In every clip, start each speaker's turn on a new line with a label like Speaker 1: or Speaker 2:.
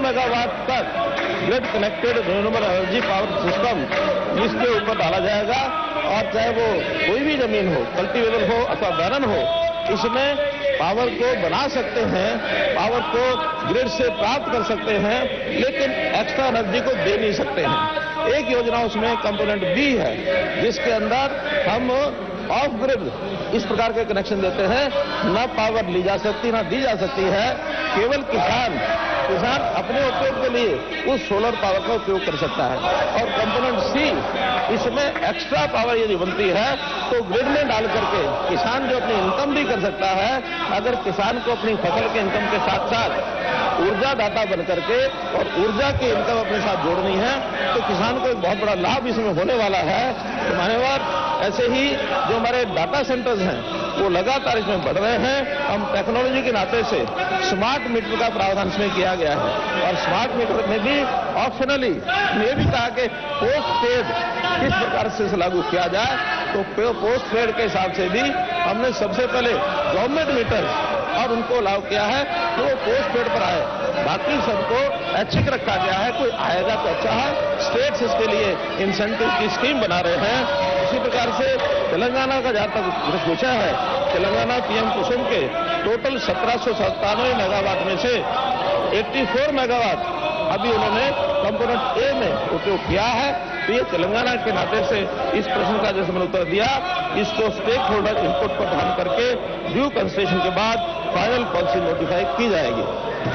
Speaker 1: Megawatt तक grid connected renewable energy power system इसके ऊपर डाला जाएगा और चाहे वो कोई भी जमीन हो, कल्टीवेबल हो अथवा बैरन हो, इसमें पावर को बना सकते हैं, पावर को ग्रिड से प्राप्त कर सकते हैं, लेकिन एक्स्ट्रा एनर्जी को दे नहीं सकते हैं। एक योजना उसमें कंपोनेंट बी है जिसके अंदर हम ऑफ ग्रिड इस प्रकार के कनेक्शन देते हैं, न पावर ली जा सकती न दी जा सकती है, केवल किसान अपने उपयोग के लिए उस सोलर पावर का उपयोग कर सकता है। और कंपोनेंट सी, इसमें एक्स्ट्रा पावर यदि बनती है तो ग्रिड में डाल करके किसान जो अपनी इनकम भी कर सकता है। अगर किसान को अपनी फसल के इनकम के साथ साथ ऊर्जा दाता बन करके और ऊर्जा की इनकम अपने साथ जोड़नी है तो किसान को एक बहुत बड़ा लाभ इसमें होने वाला है। तो मान्यवर, ऐसे ही जो हमारे डाटा सेंटर्स हैं वो लगातार इसमें बढ़ रहे हैं। हम टेक्नोलॉजी के नाते से स्मार्ट मीटर का प्रावधान इसमें किया गया है और स्मार्ट मीटर में भी ऑप्शनली ये भी कहा कि पोस्ट पेड किस प्रकार से लागू किया जाए। तो पोस्ट पेड के हिसाब से भी हमने सबसे पहले गवर्नमेंट मीटर और उनको अलाउ किया है कि वो पोस्ट पेड पर आए, बाकी सबको ऐच्छिक रखा गया है। कोई आएगा तो अच्छा है। स्टेट्स इसके लिए इंसेंटिव की स्कीम बना रहे हैं। इसी प्रकार से तेलंगाना का जहां तक पूछा है, तेलंगाना पीएम कुसुम के टोटल 1797 मेगावाट में से 84 मेगावाट अभी उन्होंने कंपोनेंट ए में उपयोग किया है। तो ये तेलंगाना के नाते से इस प्रश्न का जैसे मैंने उत्तर दिया, इसको स्टेक होल्डर इनपुट पर ध्यान करके ड्यू कंसिडरेशन के बाद फाइनल पॉलिसी नोटिफाई की जाएगी।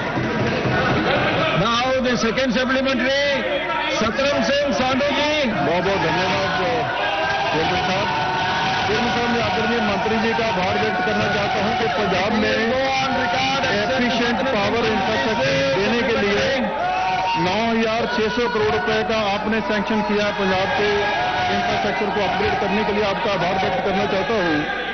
Speaker 2: नाउ द सेकंड सप्लीमेंट्री, सतरंग सिंह सांडू जी।
Speaker 1: बहुत बहुत धन्यवाद चेयरमैन साहब। चेयरमैन साहब, मैं आदरणीय मंत्री जी का आभार व्यक्त करना चाहता हूं कि पंजाब में एफिशिएंट पावर इंफ्रास्ट्रक्चर देने के लिए 9,600 करोड़ रुपए का आपने सैंक्शन किया। पंजाब के इंफ्रास्ट्रक्चर को अपग्रेड करने के लिए आपका आभार व्यक्त करना चाहता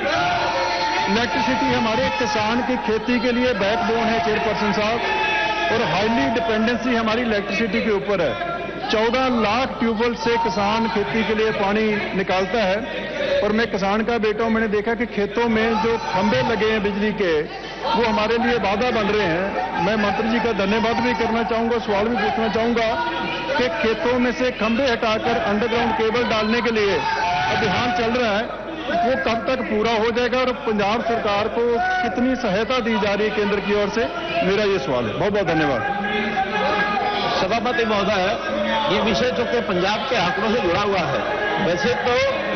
Speaker 1: हूं। इलेक्ट्रिसिटी हमारे किसान की खेती के लिए बैकबोन है चेयरपर्सन साहब, और हाईली डिपेंडेंसी हमारी इलेक्ट्रिसिटी के ऊपर है। 14 लाख ट्यूबवेल से किसान खेती के लिए पानी निकालता है। और मैं किसान का बेटा हूं, मैंने देखा कि खेतों में जो खंभे लगे हैं बिजली के, वो हमारे लिए बाधा बन रहे हैं। मैं मंत्री जी का धन्यवाद भी करना चाहूंगा, सवाल भी पूछना चाहूंगा कि खेतों में से खंभे हटाकर अंडरग्राउंड केबल डालने के लिए अभियान चल रहा है, वो कब तक पूरा हो जाएगा और पंजाब सरकार को कितनी सहायता दी जा रही है केंद्र की ओर से, मेरा ये सवाल है। बहुत बहुत धन्यवाद। सभापति महोदय, ये विषय चूंकि पंजाब के आंकड़ों से जुड़ा हुआ है। वैसे तो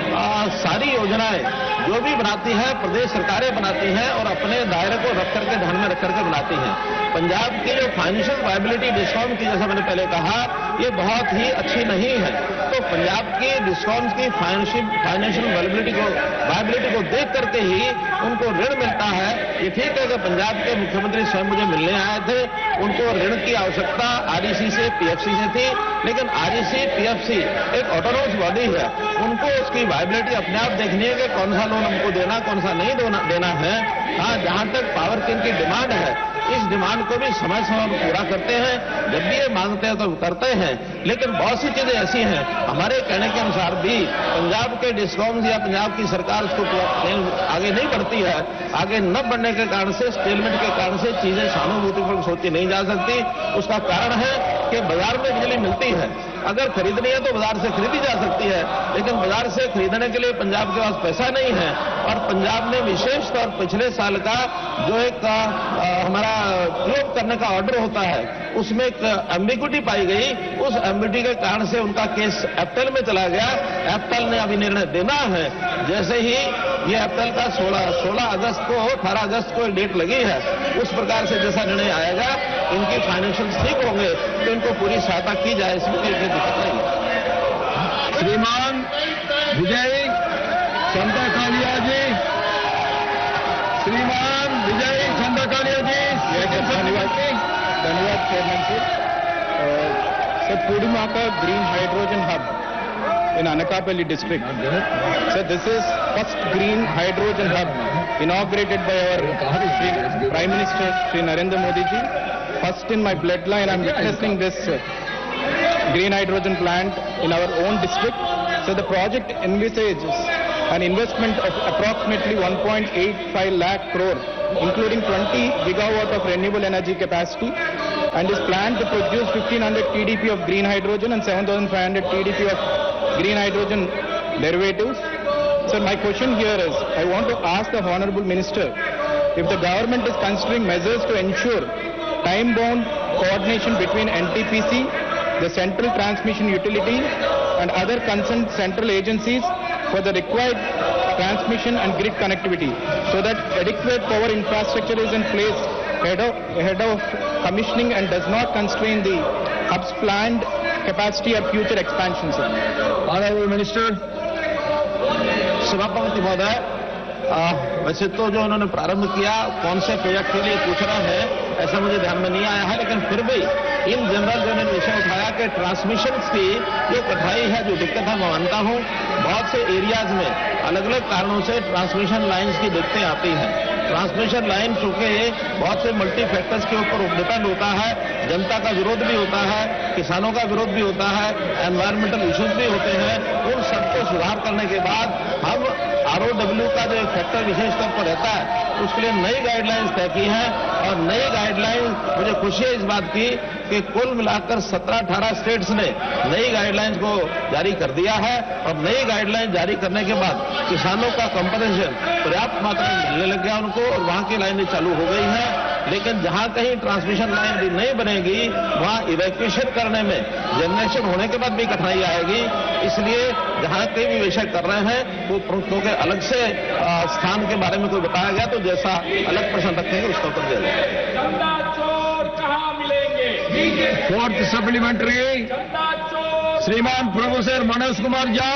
Speaker 1: सारी योजनाएं जो भी बनाती है प्रदेश सरकारें बनाती हैं और अपने दायरे को रख करके ध्यान में रख करके बनाती हैं। पंजाब की जो फाइनेंशियल वायबिलिटी डिस्कॉम की, जैसा मैंने पहले कहा, ये बहुत ही अच्छी नहीं है। तो पंजाब की डिस्कॉम की फाइनेंशियल वायबिलिटी को देख करके ही उनको ऋण मिलता है। ये ठीक है कि पंजाब के मुख्यमंत्री स्वयं मुझे मिलने आए थे, उनको ऋण की आवश्यकता आरईसी से, पीएफसी से थी, लेकिन आरईसी पीएफसी एक ऑटोनोमस बॉडी है, उनको उसकी वायबिलिटी अपने आप देखनी है कि कौन सा लोन हमको देना, कौन सा नहीं देना है। हाँ, जहां तक पावर किंग की डिमांड है, इस डिमांड को भी समय समय पर पूरा करते हैं। जब भी ये मांगते हैं तो करते हैं, लेकिन बहुत सी चीजें ऐसी हैं हमारे कहने के अनुसार भी पंजाब के डिस्कॉम्स या पंजाब की सरकार उसको आगे नहीं बढ़ती है। आगे न बढ़ने के कारण से, स्टेलमेंट के कारण से चीजें सहानुभूतिपूर्वक सोची नहीं जा सकती। उसका कारण है कि बाजार में बिजली मिलती है, अगर खरीदनी है तो बाजार से खरीदी जा सकती है, लेकिन बाजार से खरीदने के लिए पंजाब के पास पैसा नहीं है। और पंजाब में विशेष तौर पिछले साल का जो एक हमारा प्रयोग करने का ऑर्डर होता है, उसमें एक एम्बिग्यूटी पाई गई। उस एम्बिग्यूटी के कारण से उनका केस एप्पल में चला गया। एप्पल ने अभी निर्णय देना है। जैसे ही ये एप्पल का 18 अगस्त को डेट लगी है, उस प्रकार से जैसा निर्णय आएगा, इनकी फाइनेंशियल ठीक होंगे तो इनको पूरी सहायता की जाए, इसमें कोई दिक्कत नहीं।
Speaker 2: श्रीमान विजय चंदा कालिया जी, श्रीमान विजय चंदा कालिया जी।
Speaker 3: धन्यवाद chairman sir. Pudimaka Green Hydrogen Hub in Anakapalli district. So this is first green hydrogen hub inaugurated by our Prime Minister Shri Narendra Modi ji. First in my bloodline I am witnessing this green hydrogen plant in our own district. So the project envisages an investment of approximately 1.85 lakh crore, including 20 gigawatt of renewable energy capacity, and is planned to produce 1500 TDP of green hydrogen and 7500 TDP of green hydrogen derivatives. So my question here is, I want to ask the Honorable Minister if the government is considering measures to ensure time-bound coordination between NTPC, the Central Transmission Utility and other concerned central agencies for the required transmission and grid connectivity so that adequate power infrastructure is in place ahead of commissioning and does not constrain the hub's planned capacity or future expansion, sir.
Speaker 2: Honorable Minister.
Speaker 4: सभापति महोदय, वैसे तो जो उन्होंने प्रारंभ किया कौन से प्रोजेक्ट के लिए पूछ रहे हैं ऐसा मुझे ध्यान में नहीं आया है, लेकिन फिर भी इन जनरल जो उन्होंने विषय उठाया कि ट्रांसमिशन की जो कठिनाई है, जो दिक्कत है, मैं मानता हूं बहुत से एरियाज में अलग अलग कारणों से ट्रांसमिशन लाइंस की दिक्कतें आती हैं। ट्रांसमिशन लाइन चूंकि बहुत से मल्टी फैक्टर्स के ऊपर डिपेंड होता है, जनता का विरोध भी होता है, किसानों का विरोध भी होता है, एनवायरमेंटल इश्यूज भी होते हैं। उन सबको सुधार करने के बाद हम ROW का जो फैक्टर विशेष तौर पर रहता है उसके लिए नई गाइडलाइंस तय की है और नई गाइडलाइंस मुझे खुशी है इस बात की कि कुल मिलाकर 17-18 स्टेट्स ने नई गाइडलाइंस को जारी कर दिया है और नई गाइडलाइंस जारी करने के बाद किसानों का कंपनसेशन पर्याप्त मात्रा में मिलने लग गया उनको और वहां की लाइनें चालू हो गई हैं। लेकिन जहां कहीं ट्रांसमिशन लाइन भी नहीं बनेगी वहां इवैक्यूएशन करने में जनरेशन होने के बाद भी कठिनाई आएगी। इसलिए जहां कहीं भी विषय कर रहे हैं वो प्रश्नों के अलग से स्थान के बारे में कोई बताया गया तो जैसा अलग प्रश्न रखेंगे उसका उत्तर दिया जाएगा।
Speaker 2: फोर्थ सप्लीमेंट्री श्रीमान प्रोफेसर मनोज कुमार झा।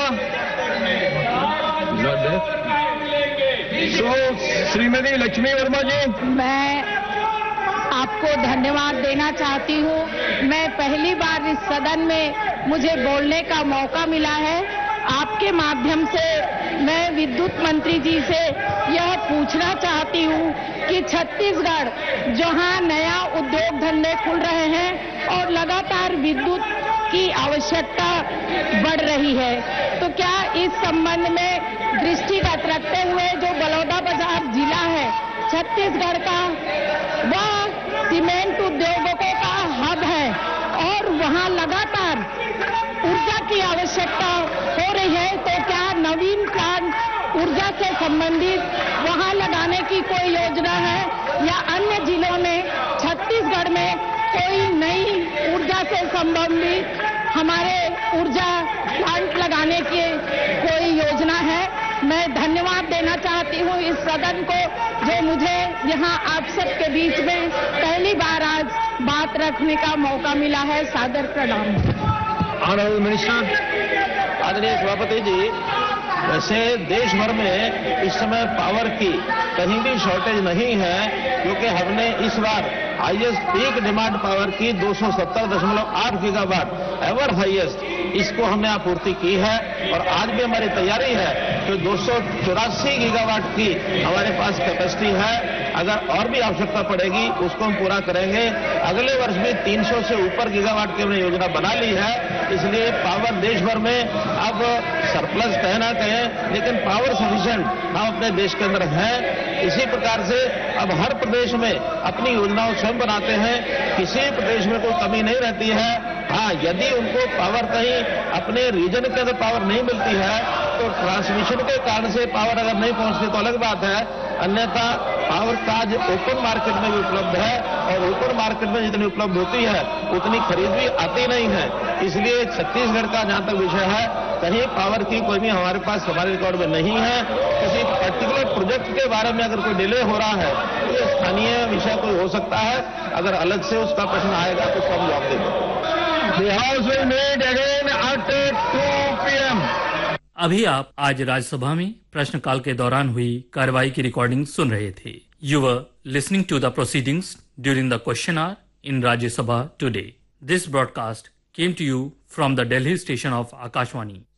Speaker 2: श्रीमती लक्ष्मी वर्मा जी।
Speaker 5: मैं आपको धन्यवाद देना चाहती हूँ। मैं पहली बार इस सदन में मुझे बोलने का मौका मिला है। आपके माध्यम से मैं विद्युत मंत्री जी से यह पूछना चाहती हूँ कि छत्तीसगढ़ जहाँ नया उद्योग धंधे खुल रहे हैं और लगातार विद्युत की आवश्यकता बढ़ रही है, तो क्या इस संबंध में दृष्टिगत रखते हुए जो बलौदाबाजार जिला है छत्तीसगढ़ का, वह सीमेंट उद्योगों का हब है और वहाँ लगातार ऊर्जा की आवश्यकता हो रही है, तो क्या नवीन प्लांट ऊर्जा से संबंधित वहाँ लगाने की कोई योजना है या अन्य जिलों में छत्तीसगढ़ में कोई नई ऊर्जा से संबंधित हमारे ऊर्जा प्लांट लगाने की कोई योजना है? मैं धन्यवाद देना चाहती हूँ इस सदन को जो मुझे यहाँ आप सबके बीच में पहली बार आज बात रखने का मौका मिला है। सादर प्रणाम।
Speaker 2: Honourable minister.
Speaker 4: आदरणीय सभापति जी, वैसे देश भर में इस समय पावर की कहीं भी शॉर्टेज नहीं है क्योंकि हमने इस बार हाईएस्ट पीक डिमांड पावर की 270.8 गीगावाट एवर हाईएस्ट इसको हमने आपूर्ति की है और आज भी हमारी तैयारी है कि 284 गीगावाट की हमारे पास कैपेसिटी है। अगर और भी आवश्यकता पड़ेगी उसको हम पूरा करेंगे। अगले वर्ष भी 300 से ऊपर गीगावाट की हमने योजना बना ली है। इसलिए पावर देश भर में अब सरप्लस कहे ना कहें लेकिन पावर सफिशिएंट हम अपने देश के अंदर हैं। इसी प्रकार से अब हर प्रदेश में अपनी योजनाओं स्वयं बनाते हैं, किसी प्रदेश में कोई कमी नहीं रहती है। हाँ, यदि उनको पावर कहीं अपने रीजन के अंदर पावर नहीं मिलती है तो ट्रांसमिशन के कारण से पावर अगर नहीं पहुंचती तो अलग बात है, अन्यथा पावर का आज ओपन मार्केट में भी उपलब्ध है और ओपन मार्केट में जितनी उपलब्ध होती है उतनी खरीद भी आती नहीं है। इसलिए छत्तीसगढ़ का जहां तक विषय है कहीं पावर की कोई भी हमारे पास हमारे रिकॉर्ड में नहीं है। किसी पर्टिकुलर प्रोजेक्ट के बारे में अगर कोई डिले हो रहा है तो ये स्थानीय विषय कोई हो सकता है। अगर अलग से उसका प्रश्न आएगा तो उसका हम जवाब देंगे।
Speaker 2: The House will meet again at 2 p.m.
Speaker 6: अभी आप आज राज्यसभा में प्रश्नकाल के दौरान हुई कार्रवाई की रिकॉर्डिंग सुन रहे थे। You were listening to the proceedings during the question hour in Rajya Sabha today. This broadcast came to you from the Delhi station of Akashvani.